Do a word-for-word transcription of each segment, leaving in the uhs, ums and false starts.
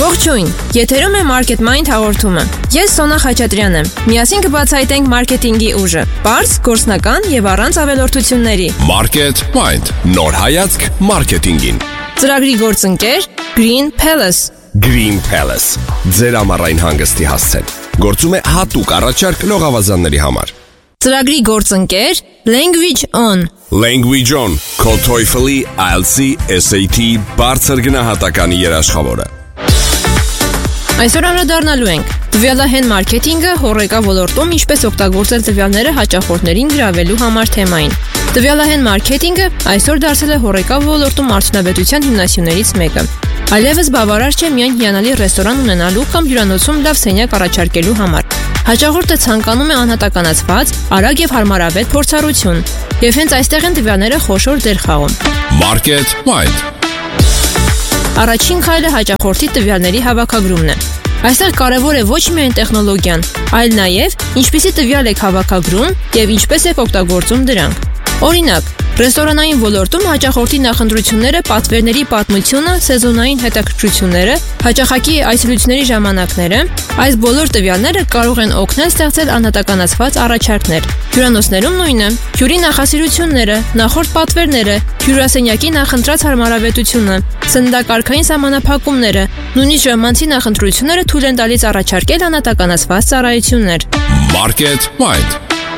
Ողջույն, եթերում է Market Mind հաղորդումը։ Ես Սոնա Խաչատրյանն եմ։ Միասին կբացահայտենք մարքեթինգի ուժը, պարզ, գործնական եւ առանց ավելորդությունների։ Market Mind, նոր հայացք մարքեթինգին։ Ծրագրի գործընկեր Green Palace։ Green Palace, ձեր ամառային հանգստի հասցեն։ Գործում է հատուկ առաջարկ լողավազանների համար։ Ծրագրի գործընկեր Language On։ Language On, քո TOEFL-ի, I E L T S-ի, S A T բարձր գնահատականի երաշխավորը։ Այսօր անդրադառնալու ենք տվյալահեն մարքեթինգը հոռեկա ոլորտում ինչպես օգտագործել տվյալները հաճախորդներին գրավելու համար թեմային։ Տվյալահեն մարքեթինգը այսօր դարձել է հոռեկա ոլորտում արդյունավետության հիմնասյուներից մեկը։ Այլևս բավարար չէ միայն հիանալի ռեստորան ունենալու կամ հյուրանոցում լավ սենյակ առաջարկելու համար։ Հաճախորդը ցանկանում է անհատականացված, արագ եւ հարմարավետ փորձառություն, եւ հենց այստեղ են տվյալները խոշոր դեր խաղում։ Market Mind։ Առաջին քայլը հաճախորդի տվյալների հավաքագրումն է։ Այստեղ կարևոր է ոչ միայն տեխնոլոգիան, այլ նաև ինչպիսի տվյալ եք հավաքագրում եւ ինչպես եք օգտագործում դրանք։ Օրինակ, ռեստորանային ոլորտում հաճախորդի նախընտրությունները, պատվերների պատմությունը, սեզոնային հետաքրքրությունները, հաճախակի այցելությունների ժամանակները, այս բոլոր տվյալները կարող են օգնել ստեղծել անհատականացված առաջարկներ։ Հյուրանոցներում նույնը, հյուրի նախասիրությունները, նախորդ պատվերները, հյուրասենյակի նախընտրած հարմարավետությունը, սննդակարգային սահմանափակումները, նույնիսկ ժամանցի նախընտրությունները թույլ են տալիս առաջարկել անհատականացված ծառայություններ։ Market Mind։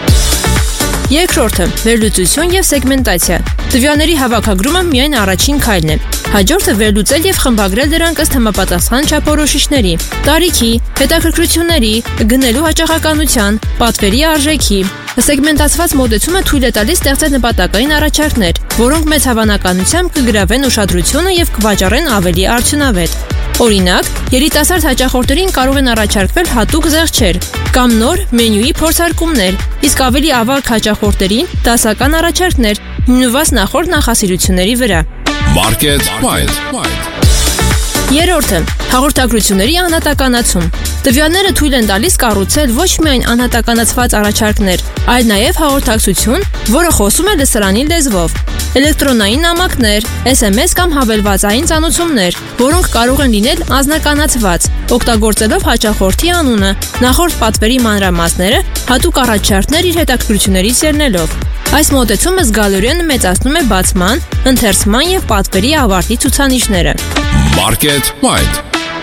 Երկրորդը՝ վերլուծություն եւ սեգմենտացիա։ Տվյալների հավաքագրումը միայն առաջին քայլն է։ Հաջորդը վերլուծել եւ խմբագրել դրանք ըստ համապատասխան չափորոշիչների, տարիքի, հետաքրքրությունների, գնելու հաճախականության, պատվերի արժեքի։ Սեգմենտացված մոտեցումը թույլ է տալիս ստեղծել նպատակային առաջարկներ, որոնք մեծ հավանականությամբ կգրավեն ուշադրությունը եւ կվաճառեն ավելի արդյունավետ։ Օրինակ, երիտասարդ հաճախորդներին կարող են առաջարկվել հատուկ զեղչեր կամ նոր մենյուի փորձարկումներ, իսկ ավելի ավագ հաճախորդներին դասական առաջարկներ, հիմնված նախորդ նախասիրությունների վրա։ Market Mind։ Երրորդը՝ հաղորդագրությունների անհատականացում։ Տվյալները թույլ են տալիս կառուցել ոչ միայն անհատականացված առաջարկներ, այլ նաև հաղորդակցություն, որը խոսում է լսարանի լեզվով։ Էլեկտրոնային նամակներ, S M S կամ հավելվածային ծանուցումներ, որոնք կարող են լինել անձնականացված, օգտագործելով հաճախորդի անունը, նախորդ պատվերի մանրամասները, հատուկ առաջարկներ իր հետաքրքրություններից ելնելով։ Այս մոտեցումը զգալիորեն մեծացնում է բացման, ընթերցման եւ պատվերի ավարտի ցուցանիշները։ Market Mind։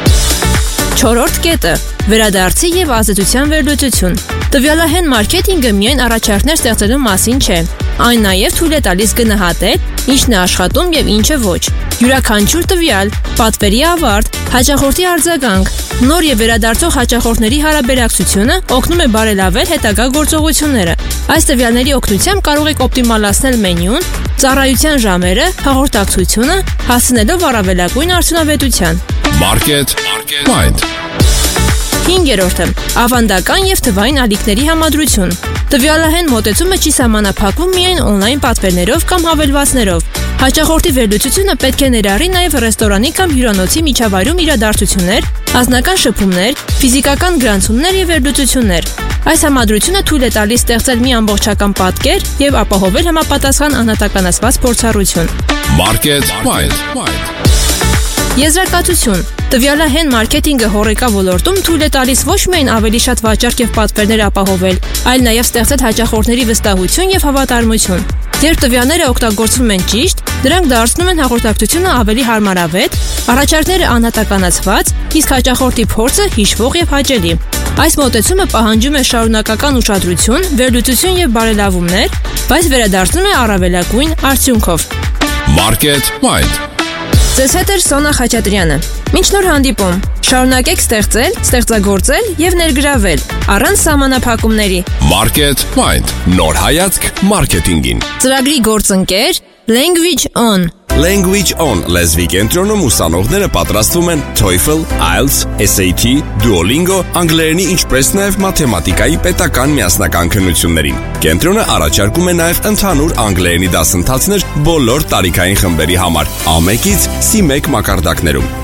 Չորրորդ կետը՝ վերադարձի եւ ազդեցության վերլուծություն։ Տվյալահեն մարքեթինգը միայն առաջարկներ ստեղծելու մասին չէ, այն նաև թույլ է տալիս գնահատել, ինչն է աշխատում եւ ինչը ոչ։ Յուրաքանչյուր տվյալ, պատվերի ավարտ, հաճախորդի արձագանք, նոր եւ վերադարձող հաճախորդների հարաբերակցությունը օգնում է բարելավել հետագա գործողությունները։ Այս տվյալների օգնությամբ կարող եք օպտիմալացնել մենյուն, ծառայության ժամերը, հաղորդակցությունը, հասցնելով առավելագույն արդյունավետության։ Market Mind։ Հինգերորդը՝ ավանդական եւ թվային ալիքների համադրություն։ Տվյալահեն մոտեցումը չի սահմանափակվում միայն օնլայն պատվերներով կամ հավելվածներով։ Հաճախորդի վերլուծությունը պետք է ներառի նաև ռեստորանի կամ հյուրանոցի միջավայրում իրադարձություններ, անձնական շփումներ, ֆիզիկական գրանցումներ եւ վերլուծություններ։ Այս համադրությունը թույլ է տալիս ստեղծել մի ամբողջական պատկեր եւ ապահովել համապատասխան անհատականացված փորձառություն։ Market Mind։ Եզրակացություն։ Տվյալահեն մարքեթինգը հոռեկա ոլորտում թույլ է տալիս ոչ միայն ավելի շատ վաճառք եւ պատվերներ ապահովել, այլ նաեւ ստեղծել հաճախորդների վստահություն եւ հավատարմություն։ Երբ տվյալները օգտագործվում են ճիշտ, դրանք դարձնում են հաղորդակցությունը ավելի հարմարավետ, առաջարկները անհատականացված, իսկ հաճախորդի փորձը հիշվող եւ հաճելի։ Այս մոտեցումը պահանջում է շարունակական ուշադրություն, վերլուծություն եւ բարելավումներ, բայց վերադարձնում է առավելագույն արդյունքով։ Market Mind։ Ձեզ հետ է Սոնա Խաչատրյանը։ Մինչ նոր հանդիպում, շարունակեք ստեղծել, ստեղծագործել եւ ներգրավել առանց սահմանափակումների։ Market Mind, նոր հայացք մարքեթինգին։ Ծրագրի գործընկեր Language On։ Language On լեզվի կենտրոնում ուսանողները պատրաստվում են TOEFL, I E L T S, S A T, Duolingo, անգլերենի ինչպես նաև մաթեմատիկայի պետական միասնական քննություններին։ Կենտրոնը առաջարկում է նաև ընդհանուր անգլերենի դասընթացներ բոլոր տարիքային խմբերի համար, A one-ից C one մակարդակներում։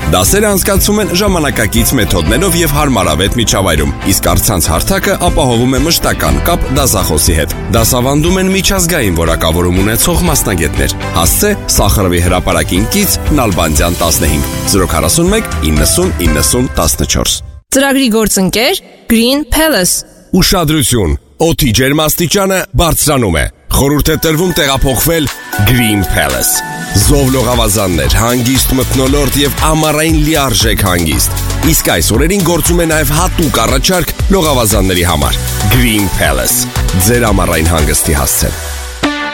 Դասերը անցկացվում են ժամանակակից մեթոդներով եւ հարմարավետ միջավայրում, իսկ առցանց հարթակը ապահովում է մշտական կապ դասախոսի հետ։ Դասավանդում են միջազգային որակավորում ունեցող մասնագետներ։ Հասցե Սախարովի հրապարակին կից Նալբանդյան տասնհինգ զրո քառասունմեկ իննսուն իննսուն տասնչորս։ Ծրագրի գործընկեր Green Palace։ Ուշադրություն, օդի ջերմաստիճանը բարձրանում է։ Խորհուրդ է տրվում տեղափոխվել Green Palace։ Զով լողավազաններ, հանգիստ մթնոլորտ եւ ամառային լիարժեք հանգիստ։ Իսկ այս օրերին գործում է նաեւ հատուկ առաջարկ լողավազանների համար։ Green Palace։ Ձեր ամառային հանգստի հասցե։